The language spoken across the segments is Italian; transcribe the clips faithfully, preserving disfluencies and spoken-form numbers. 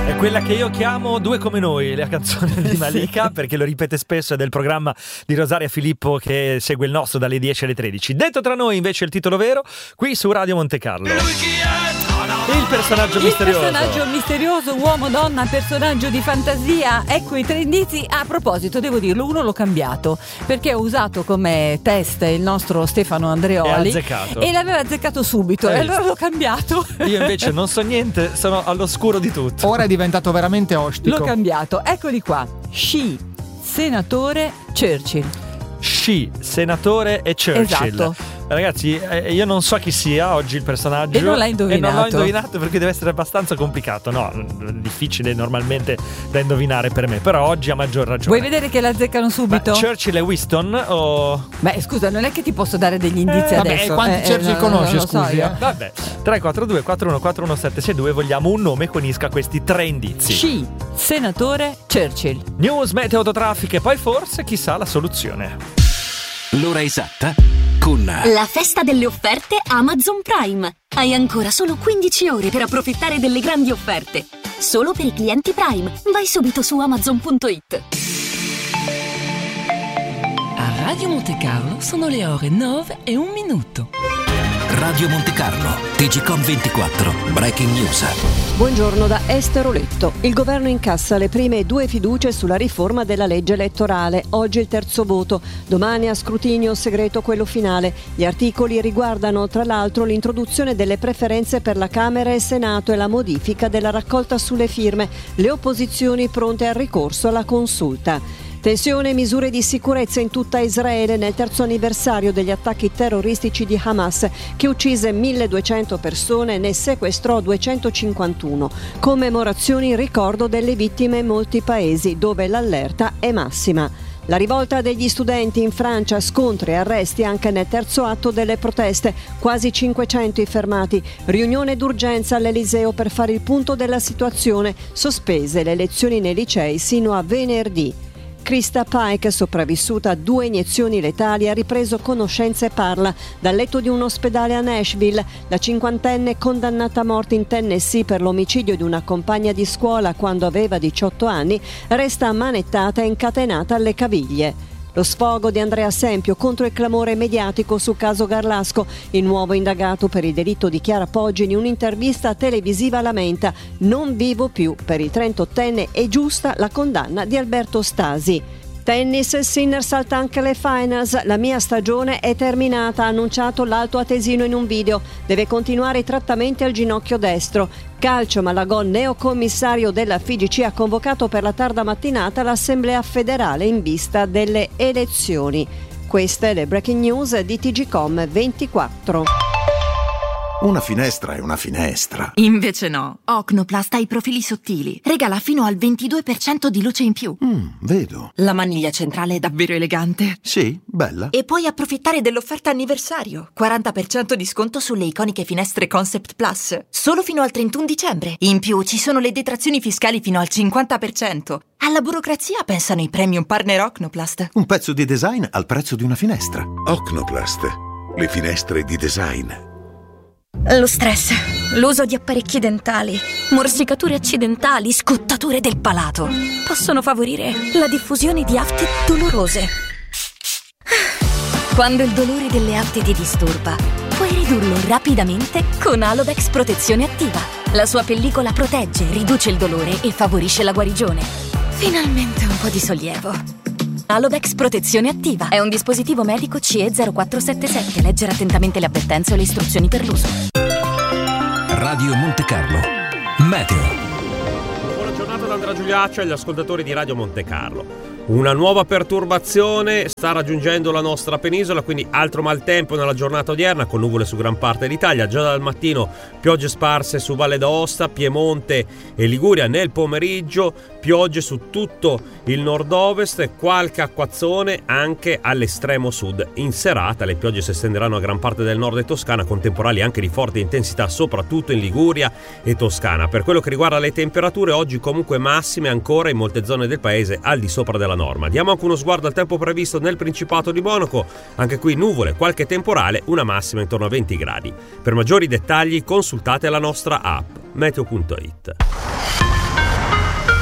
È quella che io chiamo Due come noi, la canzone di Malika, sì, perché lo ripete spesso, è del programma di Rosaria Filippo che segue il nostro dalle dieci alle tredici. Detto tra noi invece il titolo vero, qui su Radio Monte Carlo. Il personaggio misterioso. Il personaggio misterioso, uomo, donna, personaggio di fantasia. Ecco i tre indizi. A proposito, devo dirlo, uno l'ho cambiato perché ho usato come test il nostro Stefano Andreoli. E ha azzeccato. E l'aveva azzeccato subito, e allora l'ho cambiato. Io invece non so niente, sono all'oscuro di tutto. Ora è diventato veramente ostico. L'ho cambiato, eccoli qua. Sci, senatore, Churchill. Sci, senatore e Churchill. Esatto. Ragazzi, eh, io non so chi sia oggi il personaggio. E non l'hai indovinato. E non l'ho indovinato perché deve essere abbastanza complicato. No, difficile normalmente da indovinare per me. Però oggi ha maggior ragione. Vuoi vedere che la azzeccano subito? Ma Churchill e Winston o... Beh, scusa, non è che ti posso dare degli indizi eh, adesso. Vabbè, quanti eh, Churchill eh, conosci, no, scusi? so Eh? Vabbè, tre quattro due quattro uno quattro uno sette sei due. Vogliamo un nome che unisca questi tre indizi. Sci, senatore, Churchill. News, meteo, autotraffico e poi forse, chissà, la soluzione. L'ora esatta con la festa delle offerte Amazon Prime. Hai ancora solo quindici ore per approfittare delle grandi offerte. Solo per i clienti Prime. Vai subito su amazon punto it. A Radio Monte Carlo sono le ore nove e un minuto. Radio Monte Carlo, T G Com ventiquattro, Breaking News. Buongiorno da Esther Oletto. Il governo incassa le prime due fiducie sulla riforma della legge elettorale. Oggi il terzo voto, domani a scrutinio segreto quello finale. Gli articoli riguardano tra l'altro l'introduzione delle preferenze per la Camera e Senato e la modifica della raccolta sulle firme. Le opposizioni pronte al ricorso alla consulta. Tensione e misure di sicurezza in tutta Israele nel terzo anniversario degli attacchi terroristici di Hamas, che uccise milleduecento persone e ne sequestrò duecentocinquantuno. Commemorazioni in ricordo delle vittime in molti paesi, dove l'allerta è massima. La rivolta degli studenti in Francia, scontri e arresti anche nel terzo atto delle proteste, quasi cinquecento i fermati. Riunione d'urgenza all'Eliseo per fare il punto della situazione, sospese le lezioni nei licei sino a venerdì. Krista Pike, sopravvissuta a due iniezioni letali, ha ripreso conoscenza e parla. Dal letto di un ospedale a Nashville, la cinquantenne condannata a morte in Tennessee per l'omicidio di una compagna di scuola quando aveva diciotto anni, resta ammanettata e incatenata alle caviglie. Lo sfogo di Andrea Sempio contro il clamore mediatico sul caso Garlasco. Il nuovo indagato per il delitto di Chiara Poggi in un'intervista televisiva lamenta: non vivo più. Per il trentottenne è giusta la condanna di Alberto Stasi. Tennis, Sinner salta anche le finals. La mia stagione è terminata, ha annunciato l'alto atesino in un video. Deve continuare i trattamenti al ginocchio destro. Calcio, Malagò, neocommissario della F I G C, ha convocato per la tarda mattinata l'Assemblea federale in vista delle elezioni. Queste le breaking news di T G Com ventiquattro. Una finestra è una finestra. Invece no. Ocnoplast ha i profili sottili. Regala fino al ventidue per cento di luce in più. Mm, vedo. La maniglia centrale è davvero elegante. Sì, bella. E puoi approfittare dell'offerta anniversario. quaranta per cento di sconto sulle iconiche finestre Concept Plus. Solo fino al trentuno dicembre. In più ci sono le detrazioni fiscali fino al cinquanta per cento. Alla burocrazia pensano i premium partner Ocnoplast. Un pezzo di design al prezzo di una finestra. Ocnoplast. Le finestre di design. Lo stress, l'uso di apparecchi dentali, morsicature accidentali, scottature del palato possono favorire la diffusione di afte dolorose. Quando il dolore delle afte ti disturba, puoi ridurlo rapidamente con Alovex Protezione Attiva. La sua pellicola protegge, riduce il dolore e favorisce la guarigione. Finalmente un po' di sollievo. Alovex Protezione Attiva è un dispositivo medico C E zero quattro sette sette. Leggere attentamente le avvertenze o le istruzioni per l'uso. Radio Monte Carlo, meteo. Buona giornata da Andrea Giuliaccio e agli ascoltatori di Radio Monte Carlo. Una nuova perturbazione sta raggiungendo la nostra penisola, quindi altro maltempo nella giornata odierna con nuvole su gran parte d'Italia. Già dal mattino piogge sparse su Valle d'Aosta, Piemonte e Liguria. Nel pomeriggio piogge su tutto il nord-ovest e qualche acquazzone anche all'estremo sud. In serata le piogge si estenderanno a gran parte del nord e Toscana, con temporali anche di forte intensità soprattutto in Liguria e Toscana. Per quello che riguarda le temperature, oggi comunque massime ancora in molte zone del paese al di sopra della norma. Diamo anche uno sguardo al tempo previsto nel Principato di Monaco. Anche qui nuvole, qualche temporale, una massima intorno a venti gradi. Per maggiori dettagli consultate la nostra app meteo punto it.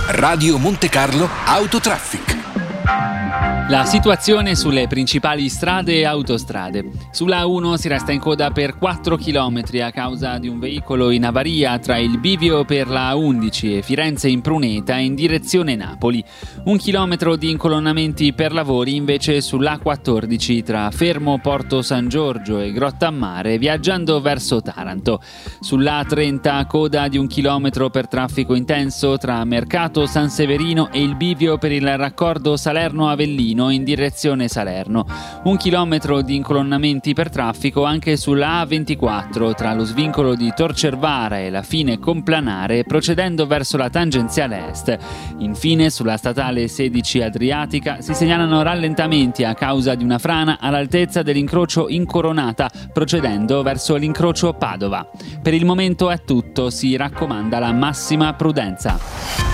Radio Monte Carlo Autotraffic. La situazione sulle principali strade e autostrade. Sulla A uno si resta in coda per quattro chilometri a causa di un veicolo in avaria tra il bivio per la A undici e Firenze in Pruneta in direzione Napoli. Un chilometro di incolonnamenti per lavori invece sull'A quattordici tra Fermo Porto San Giorgio e Grottammare viaggiando verso Taranto. Sull'A trenta coda di un chilometro per traffico intenso tra Mercato San Severino e il bivio per il raccordo Salerno-Avellino in direzione Salerno. Un chilometro di incolonnamenti per traffico anche sulla A ventiquattro tra lo svincolo di Torcervara e la fine Complanare procedendo verso la tangenziale est. Infine sulla statale sedici Adriatica si segnalano rallentamenti a causa di una frana all'altezza dell'incrocio Incoronata procedendo verso l'incrocio Padova. Per il momento è tutto, si raccomanda la massima prudenza.